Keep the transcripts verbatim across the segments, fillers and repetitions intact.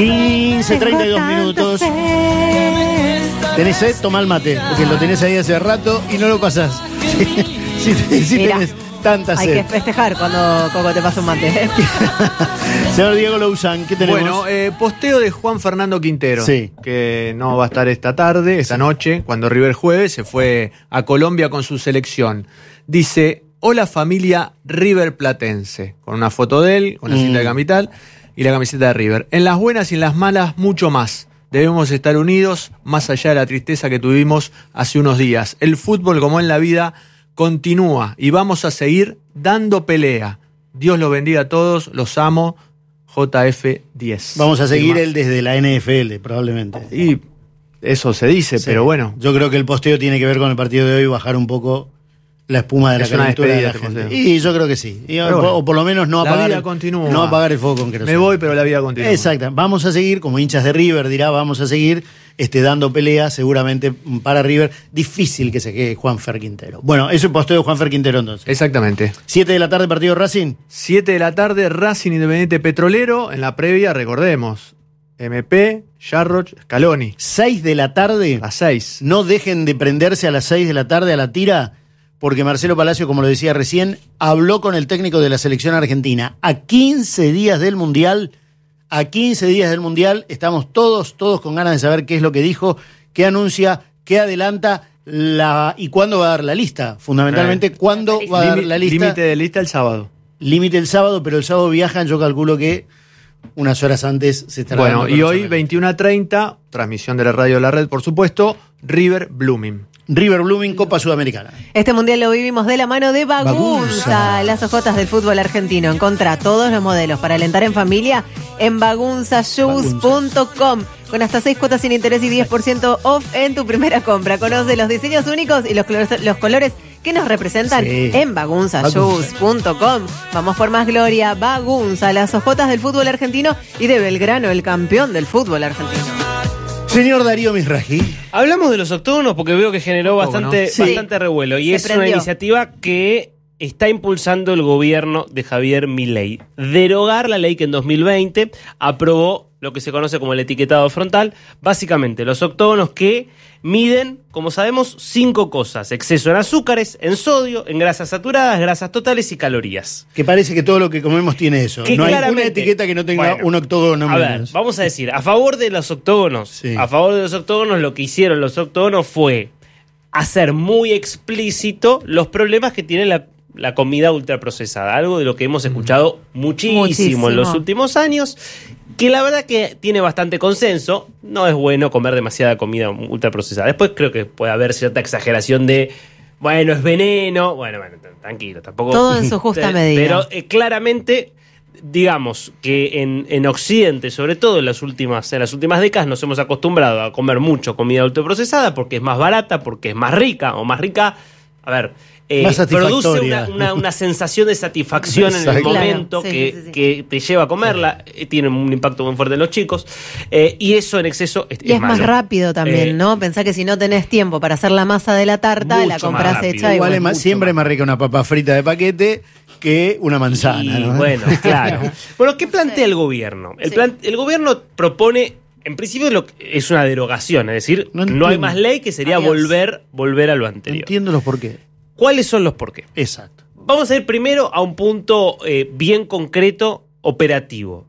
quince, treinta y dos minutos. ¿Tenés sed? Toma el mate, porque lo tenés ahí hace rato y no lo pasás. Si sí, sí tenés tanta sed. Hay que festejar cuando Coco te pasa un mate. ¿eh? Señor Diego Louzán, ¿qué tenemos? Bueno, eh, posteo de Juan Fernando Quintero, sí. que no va a estar esta tarde, esta sí. noche, cuando River juegue, se fue a Colombia con su selección. Dice, hola familia River Platense, con una foto de él, con la cinta mm. de Capital y la camiseta de River. En las buenas y en las malas, mucho más. Debemos estar unidos, más allá de la tristeza que tuvimos hace unos días. El fútbol, como en la vida, continúa y vamos a seguir dando pelea. Dios los bendiga a todos, los amo. J F diez. Vamos a seguir él desde la N F L, probablemente. Y eso se dice, sí. pero bueno. Yo creo que el posteo tiene que ver con el partido de hoy, bajar un poco la espuma de la calentura de la gente. Y yo creo que sí. Y, o, bueno, o por lo menos no apagar, la vida continúa. No apagar el fuego con queroseno. Me voy, pero la vida continúa. Exacto. Vamos a seguir, como hinchas de River dirá, vamos a seguir este, dando pelea seguramente para River. Difícil que se quede Juanfer Quintero. Bueno, eso es el posteo de Juanfer Quintero entonces. Exactamente. siete de la tarde, partido Racing. siete de la tarde, Racing Independiente Petrolero. En la previa, recordemos, M P, Jarroch, Scaloni. seis de la tarde. A seis. No dejen de prenderse a las seis de la tarde a la tira, porque Marcelo Palacio, como lo decía recién, habló con el técnico de la selección argentina. A quince días del Mundial, a quince días del Mundial, estamos todos, todos con ganas de saber qué es lo que dijo, qué anuncia, qué adelanta la, y cuándo va a dar la lista. Fundamentalmente, eh. cuándo va a dar la lista. Límite de lista el sábado. Límite el sábado, pero el sábado viajan, yo calculo que unas horas antes se estará. Bueno, y hoy, veintiuna a treinta, transmisión de la radio de la red, por supuesto, River Blooming. River Blooming, Copa Sudamericana. Este mundial lo vivimos de la mano de Bagunza, Bagunza. Las ojotas del fútbol argentino. Encontrá todos los modelos para alentar en familia en bagunza shoes punto com. Con hasta seis cuotas sin interés y diez por ciento off en tu primera compra. Conoce los diseños únicos y los colores, los colores que nos representan sí. en bagunza shoes punto com. Vamos por más gloria. Bagunza, las ojotas del fútbol argentino y de Belgrano, el campeón del fútbol argentino. Señor Darío Misraji. Hablamos de los octógonos porque veo que generó bastante, no? sí. bastante revuelo. Y Se es prendió. una iniciativa que está impulsando el gobierno de Javier Milei. Derogar la ley que en dos mil veinte aprobó lo que se conoce como el etiquetado frontal. Básicamente, los octógonos que miden, como sabemos, cinco cosas. Exceso en azúcares, en sodio, en grasas saturadas, grasas totales y calorías. Que parece que todo lo que comemos tiene eso. Que no hay una etiqueta que no tenga bueno, un octógono a menos. ver, vamos a decir, a favor de los octógonos, sí. a favor de los octógonos, lo que hicieron los octógonos fue hacer muy explícito los problemas que tiene la la comida ultraprocesada, algo de lo que hemos escuchado muchísimo, muchísimo en los últimos años, que la verdad que tiene bastante consenso. No es bueno comer demasiada comida ultraprocesada. Después creo que puede haber cierta exageración de, bueno, es veneno. Bueno, bueno, tranquilo, tampoco. Todo en su justa medida. Pero eh, claramente, digamos que en, en Occidente, sobre todo en las últimas, en las últimas décadas, nos hemos acostumbrado a comer mucho comida ultraprocesada porque es más barata, porque es más rica o más rica. A ver, eh, produce una, una, una sensación de satisfacción en el momento claro, sí, que, sí, sí. que te lleva a comerla, sí. tiene un impacto muy fuerte en los chicos, eh, y eso en exceso es, y es, es más malo. rápido también, eh, ¿no? Pensá que si no tenés tiempo para hacer la masa de la tarta, la compras hecha. Igual y es más, siempre es más rica una papa frita de paquete que una manzana, y, ¿no? Bueno, claro. Bueno, ¿qué plantea sí. el gobierno? El, sí. plan, el gobierno propone, en principio lo, es una derogación, es decir, no, no hay más ley, que sería volver, volver a lo anterior. No entiendo los por qué. ¿Cuáles son los por qué? Exacto. Vamos a ir primero a un punto eh, bien concreto, operativo.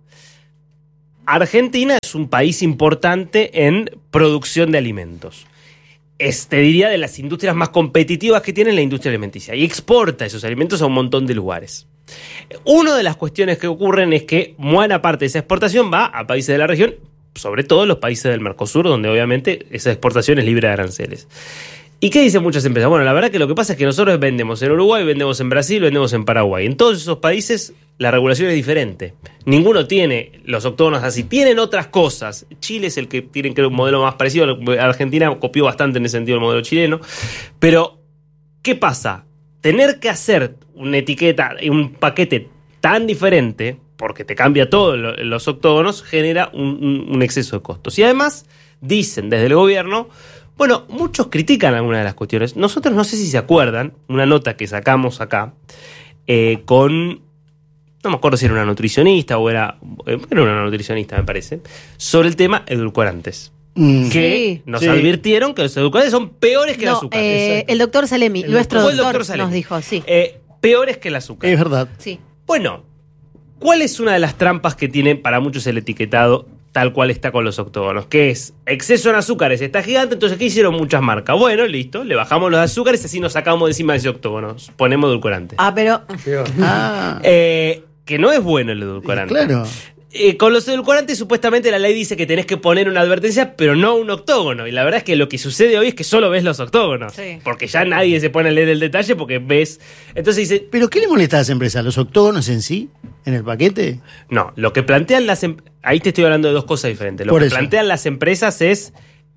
Argentina es un país importante en producción de alimentos. Es, te diría, de las industrias más competitivas que tiene la industria alimenticia. Y exporta esos alimentos a un montón de lugares. Una de las cuestiones que ocurren es que buena parte de esa exportación va a países de la región, sobre todo los países del Mercosur, donde obviamente esa exportación es libre de aranceles. ¿Y qué dicen muchas empresas? Bueno, la verdad que lo que pasa es que nosotros vendemos en Uruguay, vendemos en Brasil, vendemos en Paraguay. En todos esos países la regulación es diferente. Ninguno tiene los octógonos así. Tienen otras cosas. Chile es el que tiene un modelo más parecido. Argentina copió bastante en ese sentido el modelo chileno. Pero, ¿qué pasa? Tener que hacer una etiqueta, un paquete tan diferente, porque te cambia todo los octógonos, genera un, un, un exceso de costos. Y además, dicen desde el gobierno... Bueno, muchos critican algunas de las cuestiones. Nosotros, no sé si se acuerdan, una nota que sacamos acá eh, con no me acuerdo si era una nutricionista o era, era una nutricionista, me parece, sobre el tema edulcorantes. Mm. Que Sí. nos Sí. advirtieron que los edulcorantes son peores que el No, azúcar. eh, el doctor Salemi, El nuestro Fue el doctor, doctor Salemi. nos dijo, sí. Eh, peores que el azúcar. Es verdad. Sí. Bueno, ¿cuál es una de las trampas que tiene para muchos el etiquetado tal cual está con los octógonos? Que es exceso en azúcares, está gigante, entonces ¿qué hicieron muchas marcas? Bueno, listo, le bajamos los azúcares y así nos sacamos de encima de ese octógono. Ponemos edulcorante. Ah, pero Ah, Eh, que no es bueno el edulcorante. claro. Eh, con los edulcorantes supuestamente la ley dice que tenés que poner una advertencia, pero no un octógono. Y la verdad es que lo que sucede hoy es que solo ves los octógonos. Sí. Porque ya nadie se pone a leer el detalle porque ves... Entonces dice, ¿Pero qué le molesta a las empresas? ¿Los octógonos en sí? ¿En el paquete? no, lo que plantean las... em- Ahí te estoy hablando de dos cosas diferentes. Lo Por que eso. plantean las empresas es...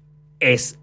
Es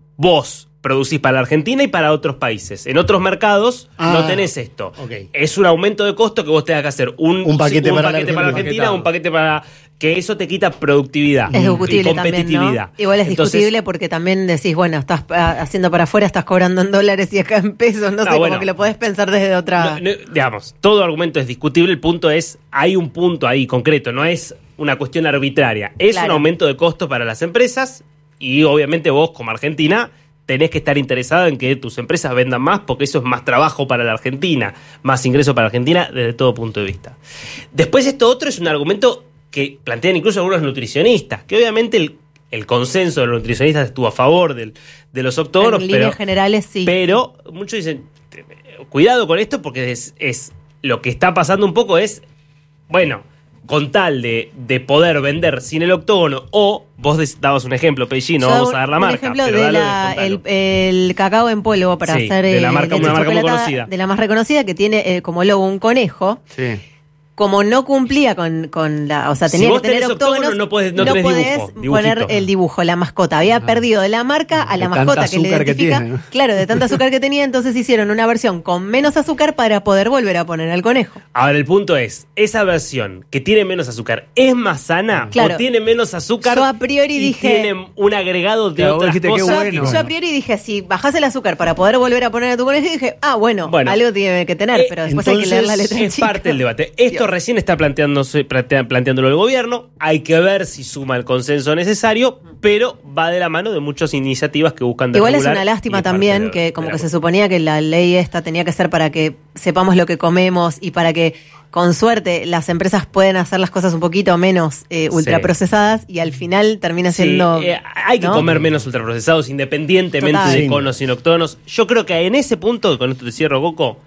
vos producís para la Argentina y para otros países. En otros mercados Ah, no tenés esto. ok. Es un aumento de costo que vos tengas que hacer un, Un paquete un para la paquete para la Argentina. Argentina, un paquete para... Que eso te quita productividad es y discutible también, competitividad. ¿no? Igual es Entonces, discutible porque también decís, bueno, estás ah, haciendo para afuera, estás cobrando en dólares y acá en pesos, no, No, sé, bueno. como que lo podés pensar desde otra... No, no, digamos, todo argumento es discutible, el punto es, hay un punto ahí concreto, no es una cuestión arbitraria, es Claro. un aumento de costos para las empresas y obviamente vos como Argentina tenés que estar interesado en que tus empresas vendan más porque eso es más trabajo para la Argentina, más ingreso para la Argentina desde todo punto de vista. Después esto otro es un argumento que plantean incluso algunos nutricionistas, que obviamente el, el consenso de los nutricionistas estuvo a favor del, de los octógonos, en pero... líneas generales, sí. Pero muchos dicen, cuidado con esto porque es, es lo que está pasando un poco es, bueno, con tal de, de poder vender sin el octógono o, vos des- dabas un ejemplo, Peji, no Yo, vamos a dar la un marca. ejemplo pero de dalo, la, contalo. el, el cacao en polvo para Sí, hacer de la eh, marca- leche una marca muy chocolatada, conocida. de la más reconocida, que tiene eh, como logo un conejo. Sí. Como no cumplía con, con la... O sea, Si tenía vos que tener tenés octógonos, octógono, no podés- no tenés podés dibujo, poner dibujito. el dibujo, la mascota. Había perdido de la marca a la De tanta mascota que le azúcar que identifica. tiene, ¿no? Claro, de tanta azúcar que tenía, entonces hicieron una versión con menos azúcar para poder volver a poner al conejo. Ahora, el punto es, esa versión que tiene menos azúcar, ¿es más sana Claro. o tiene menos azúcar Yo a priori y dije- tiene un agregado de Claro, vos otras dijiste, qué cosas? Yo, bueno. yo a priori dije, si bajás el azúcar para poder volver a poner a tu conejo, dije, ah, bueno, Bueno. algo tiene que tener, Eh, pero después hay que leer la letra es chica. parte del debate. Esto Dios. recién está planteándose, plantea- planteándolo el gobierno. Hay que ver si suma el consenso necesario, pero va de la mano de muchas iniciativas que buscan Igual es desregular una y lástima es parte también de- que como de que la se suponía que la ley esta tenía que ser para que sepamos lo que comemos y para que con suerte las empresas pueden hacer las cosas un poquito menos eh, Sí. ultraprocesadas y al final termina Sí, siendo... eh, hay que ¿no? comer menos ultraprocesados independientemente Total. de Sí. conos y noctonos. Yo creo que en ese punto, con esto te cierro, Coco,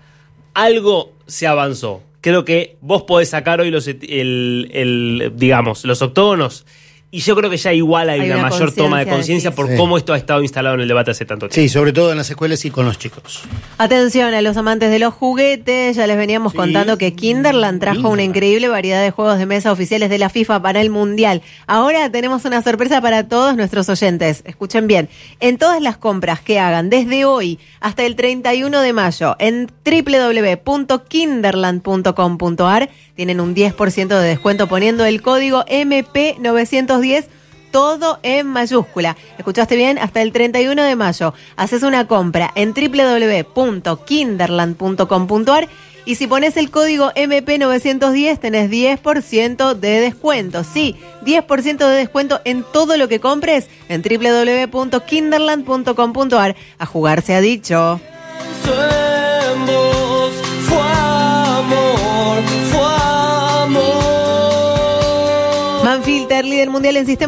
algo se avanzó. Creo que vos podés sacar hoy los, et- el, el, digamos, los octógonos y yo creo que ya igual hay, Hay una, una mayor toma de conciencia, conciencia sí. por Sí. cómo esto ha estado instalado en el debate hace tanto tiempo. Sí, sobre todo en las escuelas y con los chicos. Atención a los amantes de los juguetes, ya les veníamos Sí. contando que Kinderland trajo una Kinderland. increíble variedad de juegos de mesa oficiales de la FIFA para el Mundial. Ahora tenemos una sorpresa para todos nuestros oyentes. Escuchen bien, en todas las compras que hagan desde hoy hasta el treinta y uno de mayo en doble u doble u doble u punto kinderland punto com punto a r tienen un diez por ciento de descuento poniendo el código M P novecientos diez. Todo en mayúscula. ¿Escuchaste bien? Hasta el treinta y uno de mayo. Haces una compra en doble u doble u doble u punto kinderland punto com punto a r y si pones el código M P novecientos diez tenés diez por ciento de descuento. Sí, diez por ciento de descuento en todo lo que compres en doble u doble u doble u punto kinderland punto com punto a r. A jugar se ha dicho. En vos fue amor, fue amor. Manfilter, líder mundial en sistemas